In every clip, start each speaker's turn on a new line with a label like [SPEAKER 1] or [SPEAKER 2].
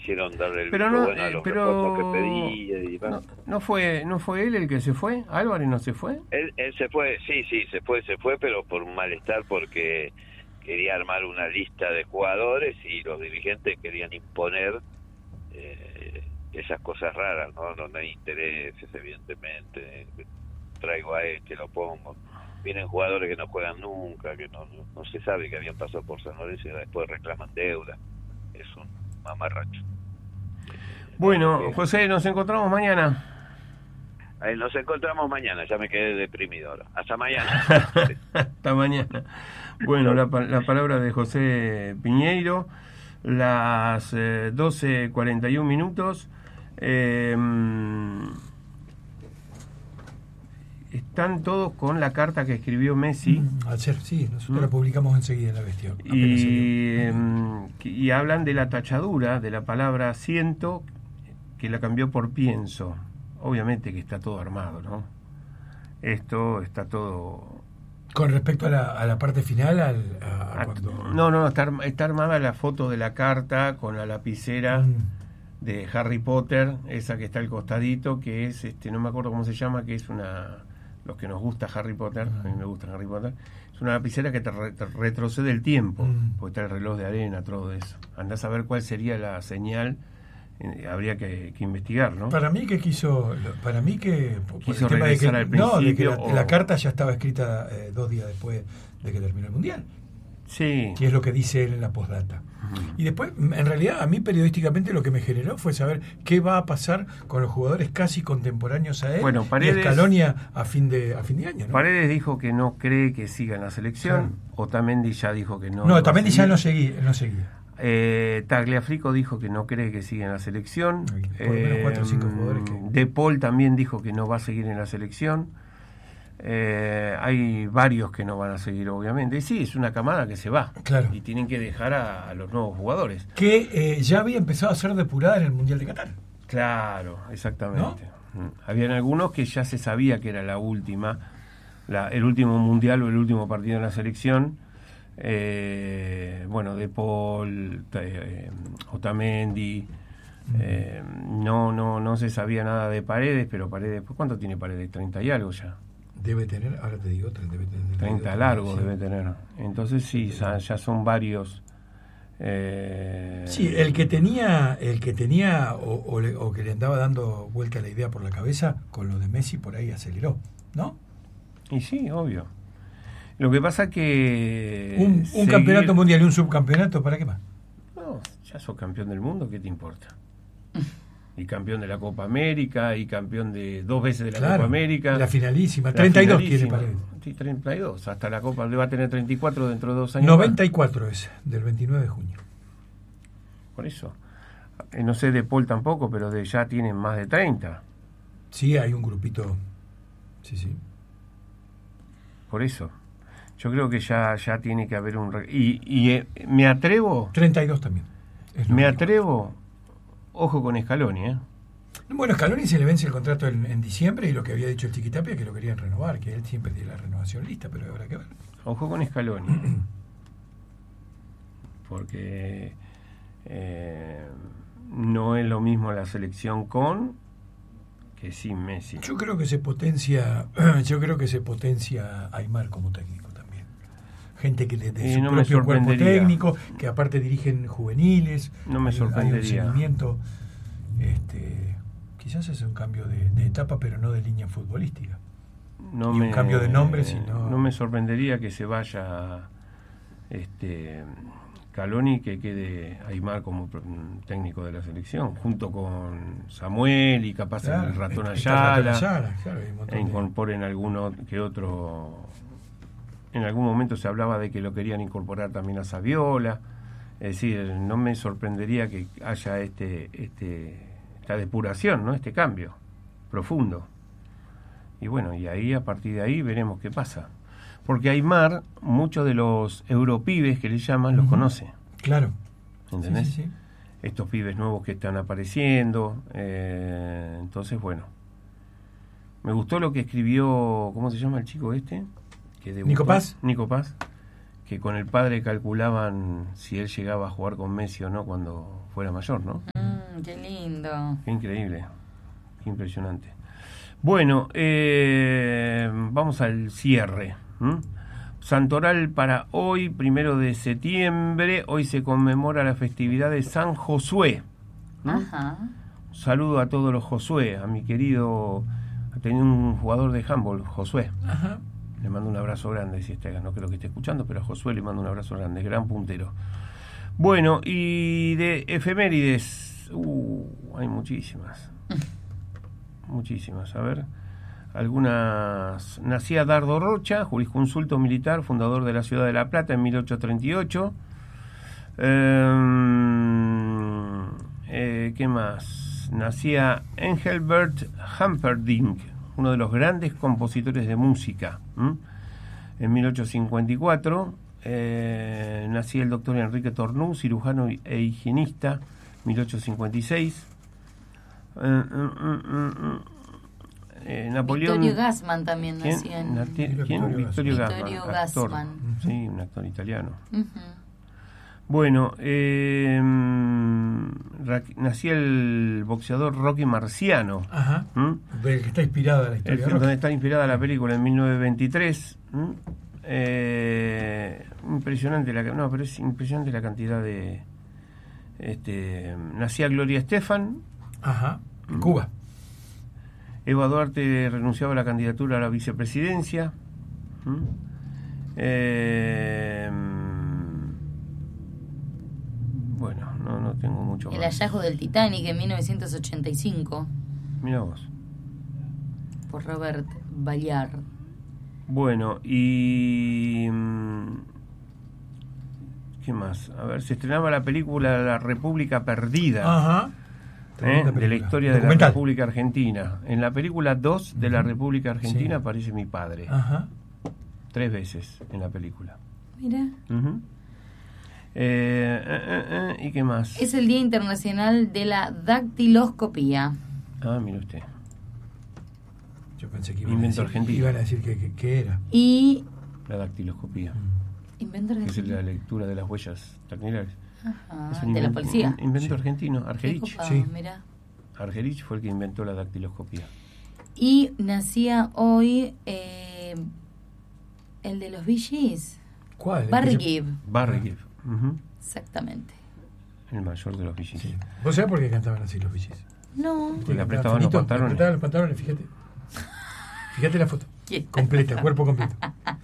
[SPEAKER 1] hicieron darle el
[SPEAKER 2] Pero
[SPEAKER 1] visto
[SPEAKER 2] no,
[SPEAKER 1] bueno a los refuerzos que pedía y demás.
[SPEAKER 2] no fue él el que se fue. Álvarez no se fue.
[SPEAKER 1] Él se fue, sí, se fue, pero por un malestar, porque quería armar una lista de jugadores y los dirigentes querían imponer esas cosas raras, no hay intereses, evidentemente. Traigo a este, lo pongo. Vienen jugadores que no juegan nunca, que no se sabe que habían pasado por San Lorenzo y después reclaman deuda. Es un mamarracho.
[SPEAKER 2] Bueno, José, nos encontramos mañana.
[SPEAKER 1] Nos encontramos mañana, ya me quedé deprimido ahora. Hasta mañana.
[SPEAKER 2] Hasta mañana. Bueno, la palabra de José Piñeiro, las 12:41 minutos. Están todos con la carta que escribió Messi.
[SPEAKER 3] Ayer, sí, nosotros la publicamos enseguida en La Bestia.
[SPEAKER 2] Y hablan de la tachadura de la palabra siento, que la cambió por pienso. Obviamente que está todo armado, ¿no? Esto está todo...
[SPEAKER 3] Con respecto a la parte final, cuando...
[SPEAKER 2] No, está armada la foto de la carta con la lapicera de Harry Potter, esa que está al costadito, que es, no me acuerdo cómo se llama, que es los que nos gusta Harry Potter, a mí me gusta Harry Potter, es una lapicera que te retrocede el tiempo, porque está el reloj de arena, todo eso. Andás a ver cuál sería la señal, habría que investigar, ¿no?
[SPEAKER 3] Para mí que quiso
[SPEAKER 2] regresar al principio.
[SPEAKER 3] No, de que la carta ya estaba escrita 2 días después de que terminó el Mundial.
[SPEAKER 2] Sí.
[SPEAKER 3] Que es lo que dice él en la postdata. Y después, en realidad, a mí periodísticamente lo que me generó fue saber qué va a pasar con los jugadores casi contemporáneos a él,
[SPEAKER 2] bueno, Paredes,
[SPEAKER 3] y Scaloni a fin de año, ¿no?
[SPEAKER 2] Paredes dijo que no cree que siga en la selección. Claro. Otamendi ya dijo que no.
[SPEAKER 3] No, Otamendi ya no seguía.
[SPEAKER 2] Tagliafico dijo que no cree que siga en la selección.
[SPEAKER 3] Por lo menos 4 o 5 jugadores que...
[SPEAKER 2] De Paul también dijo que no va a seguir en la selección. Hay varios que no van a seguir, obviamente. Y sí, es una camada que se va.
[SPEAKER 3] Claro.
[SPEAKER 2] Y tienen que dejar a los nuevos jugadores.
[SPEAKER 3] Que ya había empezado a ser depurada en el Mundial de Qatar.
[SPEAKER 2] Claro, exactamente.
[SPEAKER 3] ¿No?
[SPEAKER 2] Habían algunos que ya se sabía que era la última, el último Mundial o el último partido en la selección. Bueno, De Paul, Otamendi. No se sabía nada de Paredes, pero Paredes, ¿cuánto tiene Paredes? 30 y algo ya.
[SPEAKER 3] Debe tener, ahora te digo, debe tener
[SPEAKER 2] 30 largos, sí. Debe tener. Entonces sí, ya son varios.
[SPEAKER 3] Sí, el que tenía o que le andaba dando vuelta a la idea por la cabeza con lo de Messi por ahí aceleró, ¿no?
[SPEAKER 2] Y sí, obvio. Lo que pasa que
[SPEAKER 3] un campeonato mundial y un subcampeonato, ¿para qué más?
[SPEAKER 2] No, ya sos campeón del mundo, ¿qué te importa? Y campeón de la Copa América, y campeón de 2 veces de la Copa América.
[SPEAKER 3] La finalísima, 32 tiene Paredes.
[SPEAKER 2] Sí, 32, hasta la Copa le va a tener 34 dentro de 2 años.
[SPEAKER 3] 94 es, del 29 de junio.
[SPEAKER 2] Por eso. No sé de Paul tampoco, pero ya tienen más de 30.
[SPEAKER 3] Sí, hay un grupito. Sí.
[SPEAKER 2] Por eso. Yo creo que ya tiene que haber un... Y me atrevo...
[SPEAKER 3] 32 también.
[SPEAKER 2] Me atrevo... Ojo con Scaloni, ¿eh?
[SPEAKER 3] Bueno, Scaloni se le vence el contrato en diciembre y lo que había dicho el Chiquitapia que lo querían renovar, que él siempre tiene la renovación lista, pero habrá que ver.
[SPEAKER 2] Ojo con Scaloni. Porque no es lo mismo la selección con que sin Messi.
[SPEAKER 3] Yo creo que se potencia Aimar como técnico también. Gente que de su propio cuerpo técnico, que aparte dirigen juveniles.
[SPEAKER 2] No me sorprendería.
[SPEAKER 3] Hay un seguimiento. Quizás es un cambio de etapa, pero no de línea futbolística. Un cambio de nombre, sino...
[SPEAKER 2] No me sorprendería que se vaya Scaloni, que quede Aimar como técnico de la selección, junto con Samuel y capaz el Ratón Ayala, incorporen alguno que otro. En algún momento se hablaba de que lo querían incorporar también a Saviola. Es decir, no me sorprendería que haya esta depuración, ¿no? Este cambio profundo. Y bueno, y ahí, a partir de ahí, veremos qué pasa. Porque Aimar, muchos de los europibes que le llaman, los conoce.
[SPEAKER 3] Claro.
[SPEAKER 2] ¿Entendés?
[SPEAKER 3] Sí.
[SPEAKER 2] Estos pibes nuevos que están apareciendo. Entonces, bueno. Me gustó lo que escribió, ¿cómo se llama el chico este?
[SPEAKER 3] Nico Paz,
[SPEAKER 2] que con el padre calculaban si él llegaba a jugar con Messi o no cuando fuera mayor, ¿no?
[SPEAKER 4] Qué lindo.
[SPEAKER 2] Qué increíble, qué impresionante. Bueno, vamos al cierre. Santoral para hoy, 1 de septiembre. Hoy se conmemora la festividad de San Josué.
[SPEAKER 4] Ajá.
[SPEAKER 2] Un saludo a todos los Josué, a mi querido, tenía un jugador de handball, Josué.
[SPEAKER 3] Ajá.
[SPEAKER 2] Le mando un abrazo grande, si no creo que esté escuchando, pero a Josué le mando un abrazo grande, gran puntero. Bueno, y de efemérides, hay muchísimas. Muchísimas, a ver. Algunas. Nacía Dardo Rocha, jurisconsulto militar, fundador de la ciudad de La Plata en 1838. ¿Qué más? Nacía Engelbert Humperdinck, uno de los grandes compositores de música, en 1854. Nacía el doctor Enrique Tornú, cirujano e higienista, 1856. Napoleón.
[SPEAKER 4] Vittorio Gassman también nacía en...
[SPEAKER 2] ¿Quién? Vittorio Gassman, actor. Sí, un actor italiano. Bueno, nacía el boxeador Rocky Marciano.
[SPEAKER 3] Ajá. Del que está inspirada la historia.
[SPEAKER 2] Donde está inspirada la película, en 1923. Impresionante pero es impresionante la cantidad de... nacía Gloria Estefan.
[SPEAKER 3] Ajá. En Cuba.
[SPEAKER 2] Eva Duarte renunciaba a la candidatura a la vicepresidencia. Bueno, no tengo mucho más.
[SPEAKER 4] El hallazgo del Titanic en 1985.
[SPEAKER 2] Mira vos.
[SPEAKER 4] Por Robert Ballard.
[SPEAKER 2] Bueno, y... ¿qué más? A ver, se estrenaba la película La República Perdida.
[SPEAKER 3] Ajá.
[SPEAKER 2] De la historia de la República Argentina. En la película 2 de la República Argentina aparece mi padre.
[SPEAKER 3] Ajá.
[SPEAKER 2] 3 veces en la película.
[SPEAKER 4] Mira.
[SPEAKER 2] ¿Y qué más?
[SPEAKER 4] Es el Día Internacional de la Dactiloscopía.
[SPEAKER 2] Mire usted.
[SPEAKER 3] Yo pensé que
[SPEAKER 2] Invento argentino.
[SPEAKER 3] Iban a decir que era.
[SPEAKER 4] Y...
[SPEAKER 2] la dactiloscopía.
[SPEAKER 4] Invento argentino.
[SPEAKER 2] Que es la lectura de las huellas dactilares.
[SPEAKER 4] Ajá, de la policía.
[SPEAKER 2] Invento argentino, Argerich.
[SPEAKER 3] Sí.
[SPEAKER 4] Mira.
[SPEAKER 2] Argerich fue el que inventó la dactiloscopía.
[SPEAKER 4] Y nacía hoy el de los Bee Gees.
[SPEAKER 3] ¿Cuál?
[SPEAKER 4] Barry Gibb.
[SPEAKER 2] Barry Gibb.
[SPEAKER 4] Exactamente.
[SPEAKER 2] El mayor de los Bee Gees.
[SPEAKER 3] Sí. ¿Vos sabés por qué cantaban así los Bee Gees?
[SPEAKER 4] No.
[SPEAKER 2] Porque le apretaban los pantalones.
[SPEAKER 3] Le apretaban los pantalones, fíjate. Fíjate la foto. Completa, cuerpo completo.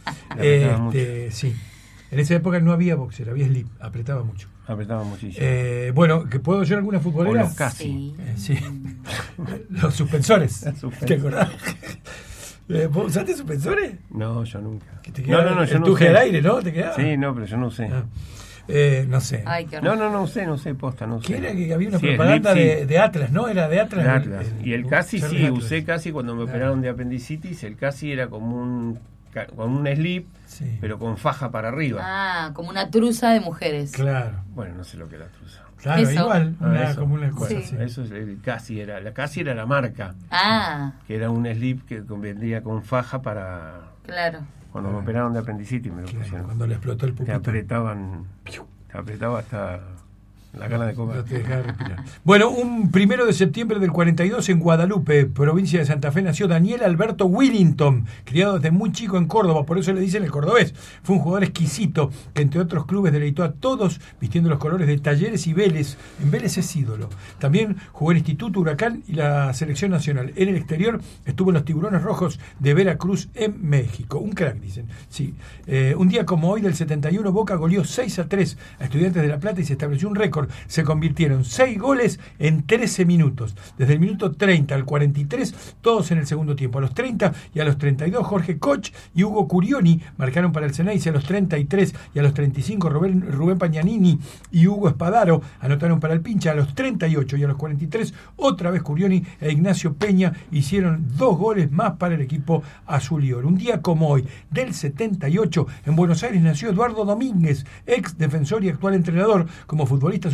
[SPEAKER 3] Sí. En esa época no había boxer, había slip, apretaba mucho.
[SPEAKER 2] Apretaba muchísimo.
[SPEAKER 3] Bueno, ¿que puedo yo alguna futbolera?
[SPEAKER 2] O los casi.
[SPEAKER 3] Sí. Los suspensores. ¿Te acordás? ¿Vos usaste suspensores?
[SPEAKER 2] No, yo nunca.
[SPEAKER 3] No, yo no usé. Al aire, ¿no? ¿Te quedaba?
[SPEAKER 2] Sí, no, pero yo no usé.
[SPEAKER 3] No sé.
[SPEAKER 4] Ay, qué
[SPEAKER 2] no usé, posta, no sé.
[SPEAKER 3] ¿Qué era que había una propaganda de Atlas, no? Era de Atlas.
[SPEAKER 2] De Atlas. Y el casi sí, usé casi cuando me operaron de apendicitis. El casi era como un slip, pero con faja para arriba.
[SPEAKER 4] Como una truza de mujeres.
[SPEAKER 3] Claro.
[SPEAKER 2] Bueno, no sé lo que era truza.
[SPEAKER 3] Claro,
[SPEAKER 4] eso.
[SPEAKER 3] Igual,
[SPEAKER 2] eso.
[SPEAKER 3] como una cosa.
[SPEAKER 4] Sí.
[SPEAKER 2] Eso es el casi era. La casi era la marca.
[SPEAKER 4] Que
[SPEAKER 2] era un slip que vendía con faja para.
[SPEAKER 4] Claro.
[SPEAKER 2] Cuando me operaron de apendicitis me lo pusieron.
[SPEAKER 3] Cuando le explotó el pupito.
[SPEAKER 2] Te apretaba hasta la gana de comer.
[SPEAKER 3] No te dejaba respirar. Bueno, un 1 de septiembre del 42 en Guadalupe, provincia de Santa Fe, nació Daniel Alberto Willington, criado desde muy chico en Córdoba, por eso le dicen el cordobés. Fue un jugador exquisito que entre otros clubes deleitó a todos vistiendo los colores de Talleres y Vélez. En Vélez es ídolo. También jugó en Instituto, Huracán y la Selección Nacional. En el exterior estuvo en los Tiburones Rojos de Veracruz en México. Un crack, dicen. Sí. Un día como hoy del 71, Boca goleó 6-3 a Estudiantes de La Plata y se estableció un récord. Se convirtieron 6 goles en 13 minutos. Desde el minuto 30 al 43, todos en el segundo tiempo. A los 30 y a los 32, Jorge Koch y Hugo Curioni marcaron para el Ceneice. A los 33 y a los 35, Rubén Pagnanini y Hugo Espadaro anotaron para el Pincha. A los 38 y a los 43, otra vez Curioni e Ignacio Peña hicieron 2 goles más para el equipo azul y oro. Un día como hoy, del 78, en Buenos Aires nació Eduardo Domínguez, ex defensor y actual entrenador. Como futbolista, su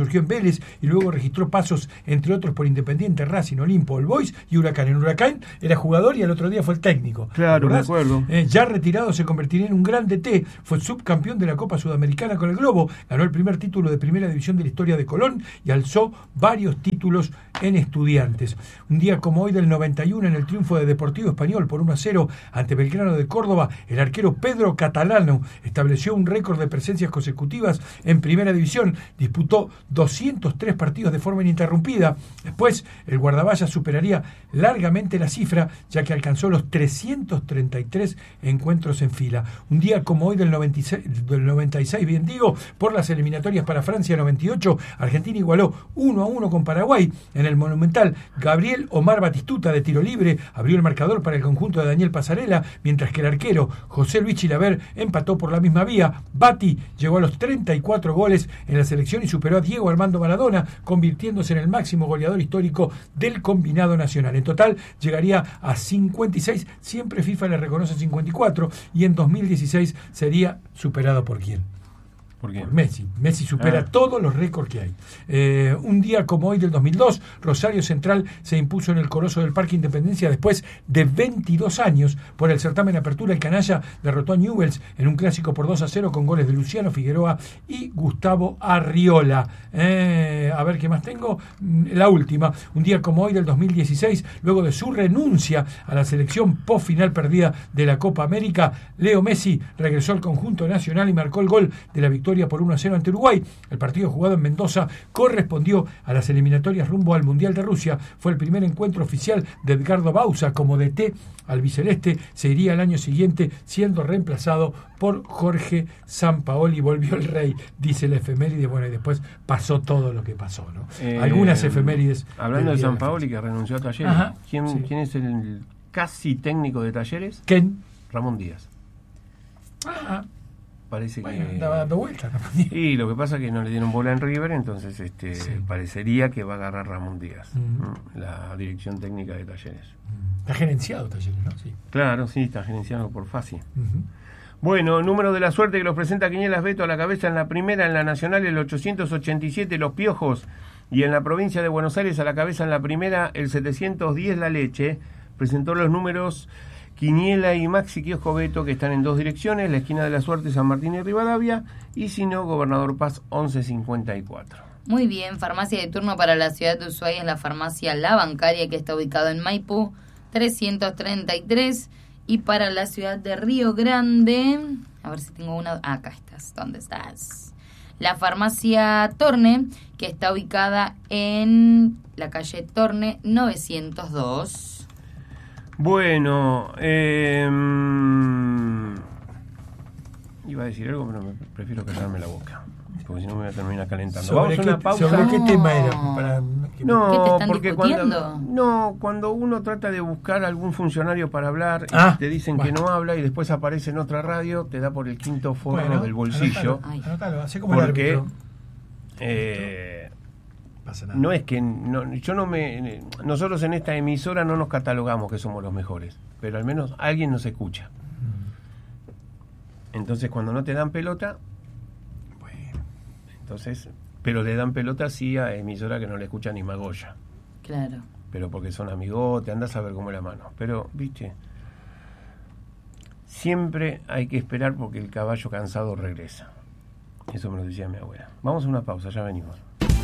[SPEAKER 3] surgió en Vélez y luego registró pasos, entre otros, por Independiente, Racing, Olimpo, All Boys y Huracán. En Huracán era jugador y al otro día fue el técnico.
[SPEAKER 2] Claro, me acuerdo.
[SPEAKER 3] Ya retirado se convertiría en un gran DT, fue subcampeón de la Copa Sudamericana con el Globo, ganó el primer título de primera división de la historia de Colón y alzó varios títulos en Estudiantes. Un día como hoy del 91, en el triunfo de Deportivo Español por 1-0 ante Belgrano de Córdoba, el arquero Pedro Catalano estableció un récord de presencias consecutivas en primera división, disputó 203 partidos de forma ininterrumpida. Después el guardaballas superaría largamente la cifra, ya que alcanzó los 333 encuentros en fila. Un día como hoy del 96, bien digo, por las eliminatorias para Francia 98, Argentina igualó 1-1 con Paraguay. En el Monumental, Gabriel Omar Batistuta de tiro libre abrió el marcador para el conjunto de Daniel Pasarela, mientras que el arquero José Luis Chilaver empató por la misma vía. Bati llegó a los 34 goles en la selección y superó a Diego Armando Maradona, convirtiéndose en el máximo goleador histórico del combinado nacional. En total llegaría a 56, siempre FIFA le reconoce 54, y en 2016 sería superado ¿por quién?
[SPEAKER 2] ¿Por qué?
[SPEAKER 3] Por Messi. Messi supera todos los récords que hay. Un día como hoy del 2002, Rosario Central se impuso en el Coloso del Parque Independencia después de 22 años. Por el certamen Apertura, el canalla derrotó a Newell's en un clásico por 2-0 con goles de Luciano Figueroa y Gustavo Arriola. A ver qué más tengo. La última. Un día como hoy del 2016, luego de su renuncia a la selección post final perdida de la Copa América, Leo Messi regresó al conjunto nacional y marcó el gol de la victoria por 1-0 ante Uruguay. El partido jugado en Mendoza correspondió a las eliminatorias rumbo al Mundial de Rusia. Fue el primer encuentro oficial de Edgardo Bauza como DT albiceleste. Se iría al año siguiente siendo reemplazado por Jorge Sampaoli. Volvió el rey, dice la efeméride. Bueno, y después pasó todo lo que pasó, ¿no? Algunas efemérides.
[SPEAKER 2] Hablando de Sampaoli, que renunció a Talleres.
[SPEAKER 3] Ajá,
[SPEAKER 2] ¿Quién es el casi técnico de Talleres?
[SPEAKER 3] ¿Quién?
[SPEAKER 2] Ramón Díaz. Parece
[SPEAKER 3] bueno,
[SPEAKER 2] que
[SPEAKER 3] andaba dando vueltas.
[SPEAKER 2] Y lo que pasa es que no le dieron bola en River, entonces parecería que va a agarrar Ramón Díaz, la dirección técnica de Talleres.
[SPEAKER 3] Está gerenciado Talleres, ¿no? Sí.
[SPEAKER 2] Claro, sí, está gerenciado por Fassi. Bueno, número de la suerte que los presenta Quinielas Beto. A la cabeza en la primera, en la nacional, el 887, Los Piojos. Y en la provincia de Buenos Aires, a la cabeza en la primera, el 710, La Leche. Presentó los números Quiniela y Maxi Kiosco Beto, que están en dos direcciones, la esquina de la suerte, San Martín y Rivadavia, y si no, Gobernador Paz 1154.
[SPEAKER 4] Muy bien, farmacia de turno para la ciudad de Ushuaia es la farmacia La Bancaria, que está ubicada en Maipú 333, y para la ciudad de Río Grande, a ver si tengo una, acá estás, ¿dónde estás? La farmacia Torne, que está ubicada en la calle Torne 902.
[SPEAKER 2] Bueno, iba a decir algo, pero prefiero callarme la boca, porque si no me voy a terminar calentando. Vamos a una pausa.
[SPEAKER 3] ¿Sobre qué tema era?
[SPEAKER 2] No,
[SPEAKER 4] ¿Qué te están
[SPEAKER 2] porque
[SPEAKER 4] discutiendo?
[SPEAKER 2] cuando uno trata de buscar algún funcionario para hablar, y te dicen que no habla y después aparece en otra radio, te da por el quinto forro del bolsillo.
[SPEAKER 3] Anótalo, así como
[SPEAKER 2] porque
[SPEAKER 3] el árbitro.
[SPEAKER 2] No es que nosotros en esta emisora no nos catalogamos que somos los mejores, pero al menos alguien nos escucha. Entonces cuando no te dan pelota, pero le dan pelota sí a emisora que no le escucha ni Magoya.
[SPEAKER 4] Claro.
[SPEAKER 2] Pero porque son amigotes, andás a ver cómo es la mano. Pero, viste, siempre hay que esperar porque el caballo cansado regresa. Eso me lo decía mi abuela. Vamos a una pausa, ya venimos.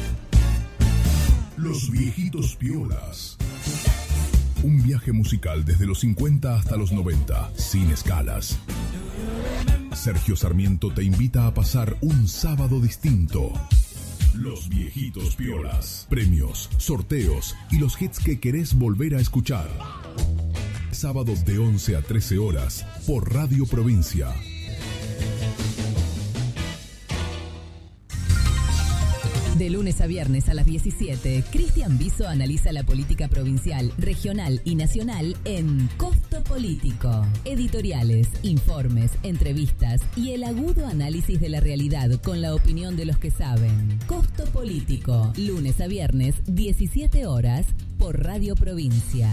[SPEAKER 5] Los viejitos piolas. Un viaje musical desde los 50 hasta los 90, sin escalas. Sergio Sarmiento te invita a pasar un sábado distinto. Los viejitos piolas. Premios, sorteos y los hits que querés volver a escuchar. Sábados de 11 a 13 horas por Radio Provincia.
[SPEAKER 6] De lunes a viernes a las 17, Cristian Biso analiza la política provincial, regional y nacional en Costo Político. Editoriales, informes, entrevistas y el agudo análisis de la realidad con la opinión de los que saben. Costo Político, lunes a viernes, 17 horas, por Radio Provincia.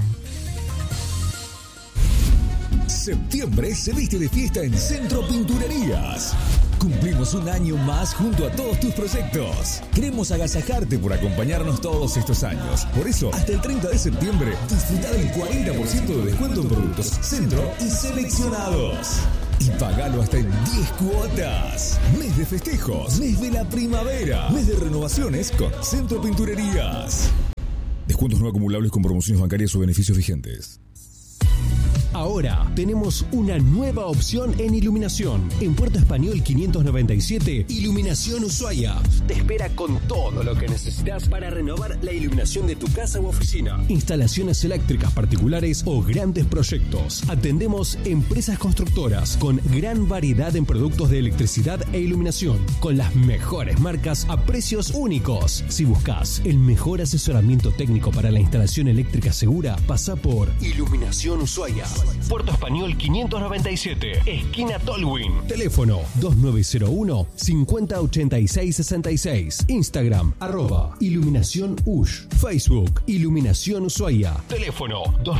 [SPEAKER 5] Septiembre se viste de fiesta en Centro Pinturerías.
[SPEAKER 7] Cumplimos un año más junto a todos tus proyectos. Queremos agasajarte por acompañarnos todos estos años. Por eso, hasta el 30 de septiembre, disfruta del 40% de descuento en productos Centro y seleccionados. Y pagalo hasta en 10 cuotas. Mes de festejos, mes de la primavera, mes de renovaciones con Centro Pinturerías. Descuentos no acumulables con promociones bancarias o beneficios vigentes.
[SPEAKER 8] Ahora tenemos una nueva opción en iluminación. En Puerto Español 597, Iluminación Ushuaia. Te espera con todo lo que necesitas para renovar la iluminación de tu casa u oficina. Instalaciones eléctricas particulares o grandes proyectos. Atendemos empresas constructoras con gran variedad en productos de electricidad e iluminación, con las mejores marcas a precios únicos. Si buscas el mejor asesoramiento técnico para la instalación eléctrica segura, pasa por Iluminación Ushuaia. Puerto Español 597, esquina Tolwyn. Teléfono 2901-508666. Instagram @Iluminación Ush. Facebook Iluminación Ushuaia. Teléfono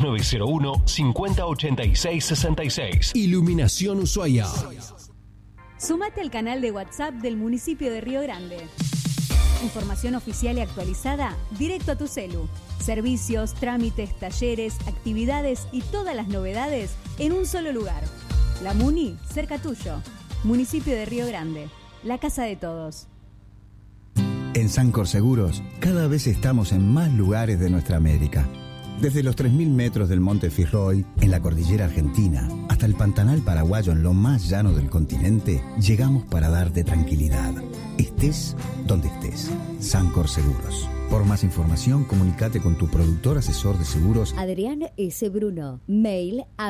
[SPEAKER 8] 2901-508666. Iluminación Ushuaia.
[SPEAKER 9] Sumate al canal de WhatsApp del municipio de Río Grande. Información oficial y actualizada directo a tu celu. Servicios, trámites, talleres, actividades y todas las novedades en un solo lugar. La Muni, cerca tuyo. Municipio de Río Grande. La casa de todos.
[SPEAKER 10] En Sancor Seguros, cada vez estamos en más lugares de nuestra América. Desde los 3.000 metros del Monte Fitzroy, en la cordillera argentina, hasta el Pantanal paraguayo en lo más llano del continente, llegamos para darte tranquilidad. Estés donde estés. Sancor Seguros. Por más información, comunícate con tu productor asesor de seguros.
[SPEAKER 11] Adrián S. Bruno. Mail a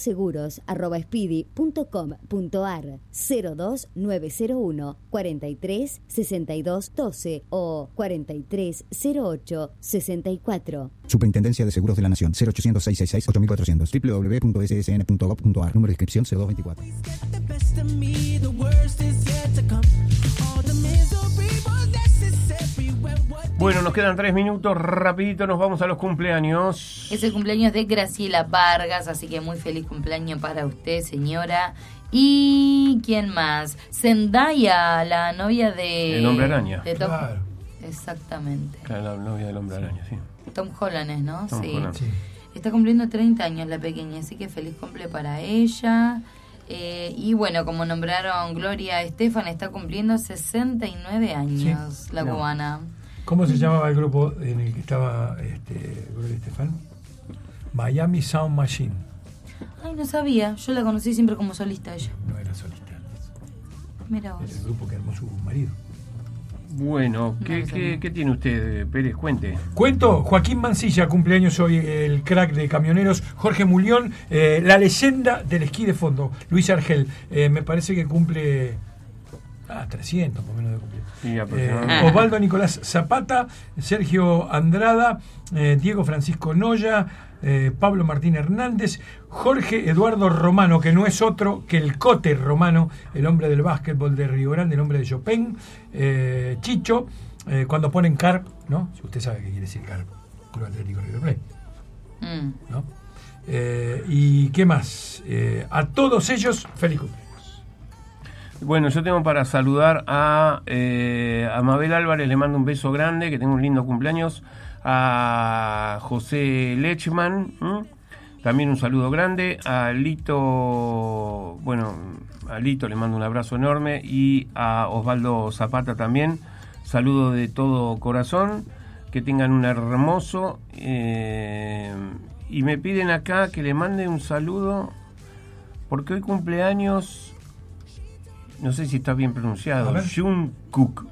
[SPEAKER 11] brunoseguros@speedy.com.ar 02901 43 62 12 o 43 08 64.
[SPEAKER 10] Superintendencia de Seguros de la Nación. 0800 666 8400. www.ssn.gov.ar. Número de inscripción 0224.
[SPEAKER 2] Bueno, nos quedan 3 minutos, rapidito nos vamos a los cumpleaños.
[SPEAKER 4] Es el cumpleaños de Graciela Vargas, así que muy feliz cumpleaños para usted, señora. ¿Y quién más? Zendaya, la novia de...
[SPEAKER 2] El Hombre Araña.
[SPEAKER 4] De Tom...
[SPEAKER 3] Claro.
[SPEAKER 4] Exactamente.
[SPEAKER 2] Claro, la novia del Hombre Araña, sí.
[SPEAKER 4] Tom Holland es, ¿no?
[SPEAKER 2] Tom Holland.
[SPEAKER 3] Sí.
[SPEAKER 4] Está cumpliendo 30 años la pequeña, así que feliz cumple para ella. Y bueno, como nombraron Gloria Estefan, está cumpliendo 69 años,
[SPEAKER 3] Sí.
[SPEAKER 4] la cubana.
[SPEAKER 3] ¿Cómo se llamaba el grupo en el que estaba Gloria Estefan? Miami Sound Machine.
[SPEAKER 4] Ay, no sabía. Yo la conocí siempre como solista ella.
[SPEAKER 3] No era solista.
[SPEAKER 4] Mira vos.
[SPEAKER 3] Era el grupo que armó su marido.
[SPEAKER 2] Bueno, ¿qué tiene usted, Pérez? Cuente.
[SPEAKER 3] Cuento, Joaquín Mancilla, cumpleaños hoy, el crack de camioneros. Jorge Mulión, la leyenda del esquí de fondo. Luis Argel, me parece que cumple 300 por menos de cumplir.
[SPEAKER 2] Sí,
[SPEAKER 3] Osvaldo Nicolás Zapata, Sergio Andrada, Diego Francisco Noya, Pablo Martín Hernández, Jorge Eduardo Romano, que no es otro que el Cote Romano, el hombre del básquetbol de Río Grande, el hombre de Chopin, Chicho, cuando ponen CARP, ¿no? Si usted sabe qué quiere decir CARP, Club Atlético River Plate, ¿no? ¿Y qué más? A todos ellos, feliz cumpleaños.
[SPEAKER 2] Bueno, yo tengo para saludar a Mabel Álvarez, le mando un beso grande, que tenga un lindo cumpleaños. A José Lechman, también un saludo grande. A Lito, a Lito le mando un abrazo enorme. Y a Osvaldo Zapata también, saludo de todo corazón. Que tengan un hermoso. Y me piden acá que le mande un saludo, porque hoy cumpleaños... No sé si está bien pronunciado. Jungkook.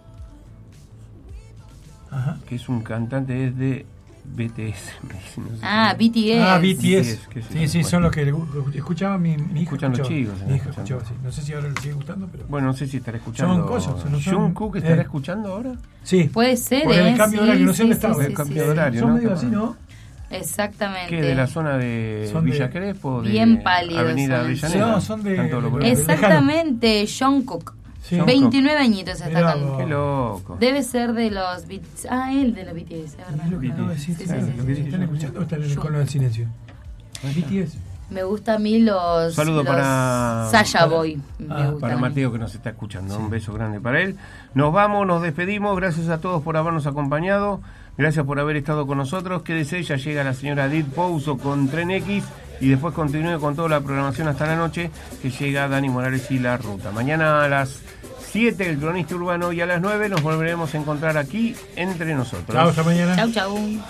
[SPEAKER 3] Ajá.
[SPEAKER 2] Que es un cantante, es de BTS.
[SPEAKER 4] No sé BTS.
[SPEAKER 3] BTS. Sí, son los que escuchaba mi hijo.
[SPEAKER 2] Escuchan los chicos.
[SPEAKER 3] Mi hijo escuchaba, sí. No sé si ahora le sigue gustando, pero...
[SPEAKER 2] Bueno, no sé si estará escuchando.
[SPEAKER 3] Son cosas.
[SPEAKER 2] ¿Jungkook estará escuchando ahora?
[SPEAKER 3] Sí.
[SPEAKER 4] Puede ser,
[SPEAKER 3] por el cambio de horario, no sé dónde estaba.
[SPEAKER 2] El cambio de horario,
[SPEAKER 3] son medio así, ¿no?
[SPEAKER 4] Exactamente.
[SPEAKER 2] ¿Qué? ¿De la zona de Villa Crespo?
[SPEAKER 4] Bien pálidos.
[SPEAKER 2] Avenida Avellaneda.
[SPEAKER 3] No, son de...
[SPEAKER 4] Exactamente, Jungkook. Sí. 29 añitos está acá.
[SPEAKER 2] Qué loco.
[SPEAKER 4] Debe ser de los BTS. Él de los BTS, es verdad.
[SPEAKER 3] Es lo que acabo de decir. ¿Lo que están escuchando o están con lo del silencio? BTS.
[SPEAKER 4] Me gusta a mí los...
[SPEAKER 2] Saludo para...
[SPEAKER 4] Sasha Boy.
[SPEAKER 2] Para Mateo, que nos está escuchando. Sí. Un beso grande para él. Nos vamos, nos despedimos. Gracias a todos por habernos acompañado. Gracias por haber estado con nosotros. Quédese, ya llega la señora Edith Pouso con Tren X. Y después continúe con toda la programación hasta la noche, que llega Dani Morales y La Ruta. Mañana a las 7 el Cronista Urbano y a las 9 nos volveremos a encontrar aquí entre nosotros.
[SPEAKER 3] Chao, hasta mañana.
[SPEAKER 4] Chau, chau.